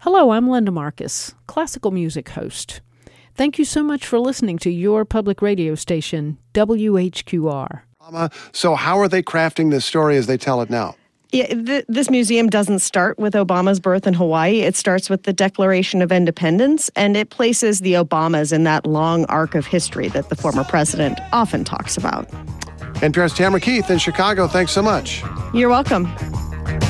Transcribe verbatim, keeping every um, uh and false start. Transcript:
Hello, I'm Linda Marcus, classical music host. Thank you so much for listening to your public radio station, W H Q R. So how are they crafting this story as they tell it now? Yeah, th- this museum doesn't start with Obama's birth in Hawaii. It starts with the Declaration of Independence, and it places the Obamas in that long arc of history that the former president often talks about. N P R's Tamara Keith in Chicago, thanks so much. You're welcome.